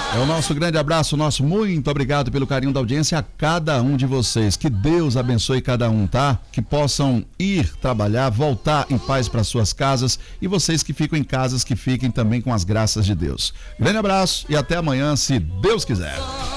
É o nosso grande abraço, nosso muito obrigado pelo carinho da audiência a cada um de vocês. Que Deus abençoe cada um, tá? Que possam ir trabalhar, voltar em paz para suas casas, e vocês que ficam em casas, que fiquem também com as graças de Deus. Grande abraço e até amanhã, se Deus quiser.